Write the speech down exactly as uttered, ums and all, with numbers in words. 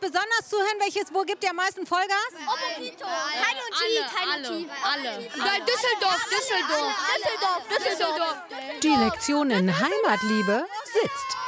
besonders zuhören? Welches, wo gibt ihr am meisten Vollgas? Opposito. Kein und T, kein und T. Alle. Nein, Düsseldorf, Düsseldorf. Düsseldorf, Düsseldorf. Die Lektion in Heimatliebe sitzt.